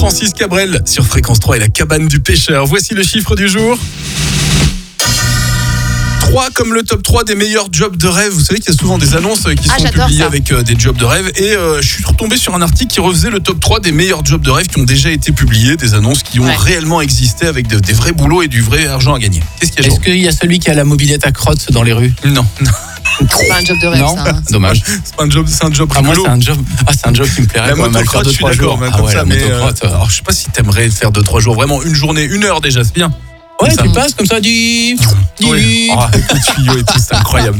Francis Cabrel sur Fréquence 3 et la cabane du pêcheur. Voici le chiffre du jour. 3 comme le top 3 des meilleurs jobs de rêve. Vous savez qu'il y a souvent des annonces qui sont publiées avec des jobs de rêve. Et je suis retombé sur un article qui refaisait le top 3 des meilleurs jobs de rêve qui ont déjà été publiés. Des annonces qui ont réellement existé avec des vrais boulots et du vrai argent à gagner. Qu'est-ce qu'il y a? Est-ce qu'il y a celui qui a la mobilette à crotte dans les rues? Non. C'est pas un job de rêve, non, ça. Hein. Dommage. C'est pas un job, c'est un job rigolo. Moi, c'est un job qui me plairait. La motocrotte, je suis d'accord. Alors, je sais pas si t'aimerais faire 2-3 jours, vraiment une journée, 1 heure déjà, c'est bien. Ouais, tu passes comme ça, dis. Oui. Oh, avec les tuyaux et tout, c'est incroyable.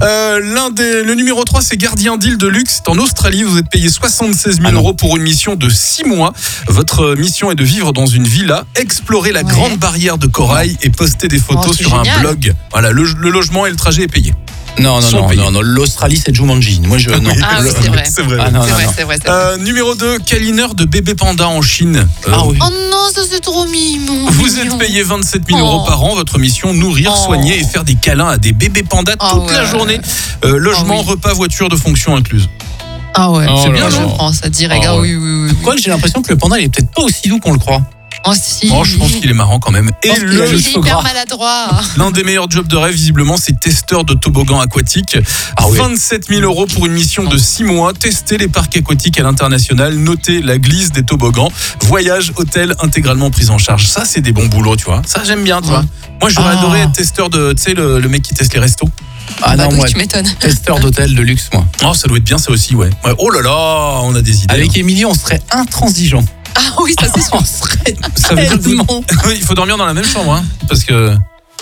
Le numéro 3, c'est gardien d'île de luxe. C'est en Australie. Vous êtes payé 76 000 euros pour une mission de 6 mois. Votre mission est de vivre dans une villa, explorer la grande barrière de corail et poster des photos sur un blog. Voilà, le logement et le trajet est payé. Non, l'Australie c'est Jumanji. Moi je non. Ah oui, c'est vrai. C'est vrai. Ah, non, c'est vrai. Numéro 2, câlineur de bébé panda en Chine. Oui. Oh non, ça c'est trop mignon. Vous êtes payé 27 000 euros par an. Votre mission, nourrir, soigner et faire des câlins à des bébés pandas toute la journée. Logement, repas, voiture de fonction incluse. Ah ouais, c'est bien, je prends ça direct. Oui. Quoi, j'ai l'impression que le panda il est peut-être pas aussi doux qu'on le croit. Oh si. Oh, je pense qu'il est marrant quand même. Et il est hyper maladroit. L'un des meilleurs jobs de rêve, visiblement, c'est testeur de toboggan aquatique. 27 000 euros pour une mission de 6 mois. Tester les parcs aquatiques à l'international. Noter la glisse des toboggans. Voyage, hôtel intégralement pris en charge. Ça, c'est des bons boulots, tu vois. Ça, j'aime bien, tu vois. Moi, j'aurais adoré être testeur de, tu sais, le mec qui teste les restos. Ah non, moi, tu m'étonnes. Testeur d'hôtel de luxe, moi. Oh, ça doit être bien, ça aussi, ouais. Oh là là, on a des idées. Avec Émilie, on serait intransigeant. Ah oui, ça c'est sûr. Ça veut dire que il faut dormir dans la même chambre, hein, parce que...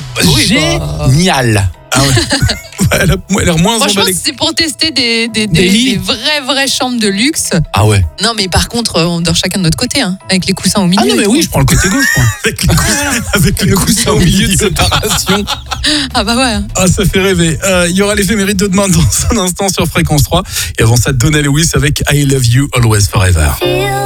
Génial. Ah ouais. Elle a l'air moins franchement, emballée. c'est pour tester des vraies chambres de luxe. Ah ouais. Non, mais par contre, on dort chacun de notre côté, hein, avec les coussins au milieu. Ah non, mais oui, je prends le côté gauche, moi. Avec les coussins au milieu de séparation. Ah bah ouais. Ah, ça fait rêver. Il y aura l'éphéméride de demain dans un instant sur Fréquence 3. Et avant ça, Donna Lewis avec I Love You Always Forever.